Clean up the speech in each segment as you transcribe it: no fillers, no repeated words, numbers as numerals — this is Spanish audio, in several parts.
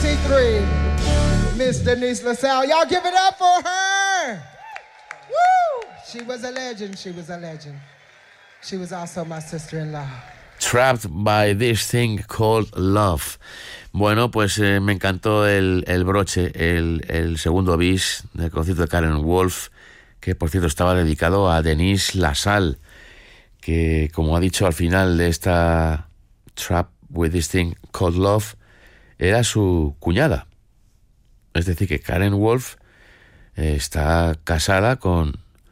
MC3, Miss Denise LaSalle. Y'all give it up for her. Woo! She was a legend. She was a legend. She was also my sister-in-law. Trapped by this thing called love. Bueno, pues me encantó el broche, el segundo bis del concierto de Karen Wolf, que por cierto estaba dedicado a Denise LaSalle, que como ha dicho al final de esta Trapped with this thing called love, era su cuñada. Es decir, que Karen Wolf está casada con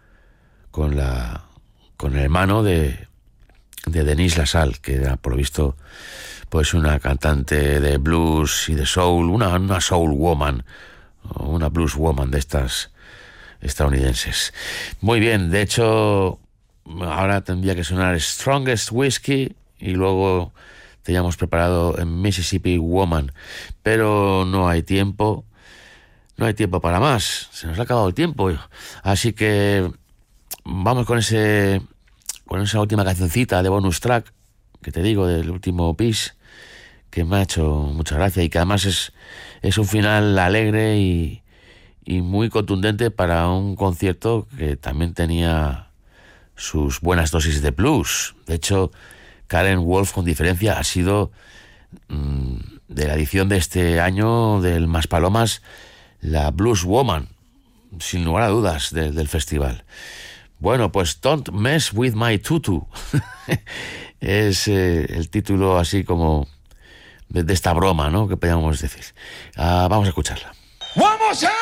el hermano de Denise LaSalle, que era, por lo visto, pues una cantante de blues y de soul, una soul woman, una blues woman de estas estadounidenses. Muy bien, de hecho, ahora tendría que sonar Strongest Whiskey y luego teníamos preparado en Mississippi Woman, pero no hay tiempo para más, se nos ha acabado el tiempo, así que vamos con esa última cancioncita de bonus track que te digo, del último piece, que me ha hecho mucha gracia y que además es un final alegre y muy contundente para un concierto que también tenía sus buenas dosis de blues. De hecho, Karen Wolf, con diferencia, ha sido de la edición de este año del Maspalomas la Blues Woman, sin lugar a dudas, del festival. Bueno, pues Don't Mess With My Tutu es el título así como de esta broma, ¿no?, que podríamos decir. Vamos a escucharla. One more time!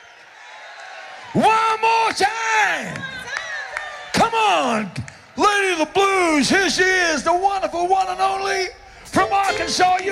One more time! Come on! Lady of the Blues, here she is, the wonderful one and only from Arkansas,